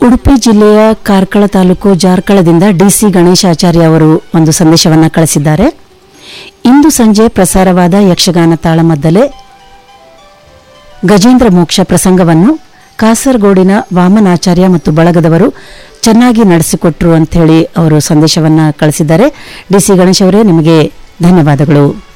ಉಡುಪಿ ಜಿಲ್ಲೆಯ ಕಾರ್ಕಳ ತಾಲೂಕು ಜಾರ್ಕಳದಿಂದ ಡಿಸಿ ಗಣೇಶಾಚಾರ್ಯ ಅವರು ಒಂದು ಸಂದೇಶವನ್ನು ಕಳಿಸಿದ್ದಾರೆ. ಇಂದು ಸಂಜೆ ಪ್ರಸಾರವಾದ ಯಕ್ಷಗಾನ ತಾಳಮದ್ದಲೆ ಗಜೇಂದ್ರ ಮೋಕ್ಷ ಪ್ರಸಂಗವನ್ನು ಕಾಸರಗೋಡಿನ ವಾಮನಾಚಾರ್ಯ ಮತ್ತು ಬಳಗದವರು ಚೆನ್ನಾಗಿ ನಡೆಸಿಕೊಟ್ರು ಅಂತ ಹೇಳಿ ಅವರು ಸಂದೇಶವನ್ನು ಕಳಿಸಿದ್ದಾರೆ. ಡಿಸಿ ಗಣೇಶ್ ಅವರೇ, ನಿಮಗೆ ಧನ್ಯವಾದಗಳು.